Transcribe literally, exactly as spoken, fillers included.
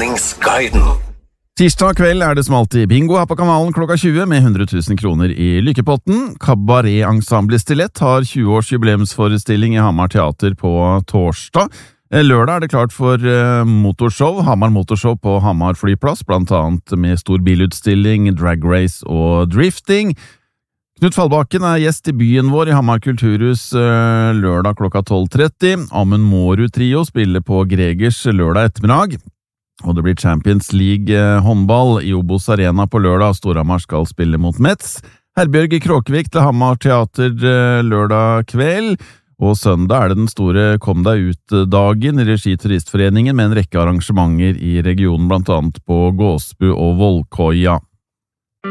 Treningsguiden. Tirsdag kveld er det som alltid bingo her på kanalen klokka tjue med hundre tusen kroner i lykkepotten. Kabaret-ensemble Stilett har tjue års jubileumsforestilling i Hamar Teater på torsdag. Lørdag er det klart for motorshow, Hamar Motorshow på Hamar flyplass, blant annet med stor bilutstilling, drag race og drifting. Knut Fallbakken er gjest i byen vår i Hamar Kulturhus lørdag klokka tolv tretti. Amund Mårud Trio spiller på Gregers lørdag ettermiddag. Og det blir Champions League håndball i Obos Arena på lørdag. Storhamar skal spille mot Metz. Herbjørg Kråkevik til Hamar Teater lørdag kveld. Og søndag er det den store Kom deg ut-dagen i regi Turistforeningen med en rekke arrangementer i regionen, blant annet på Gåsbu og Vollkoia.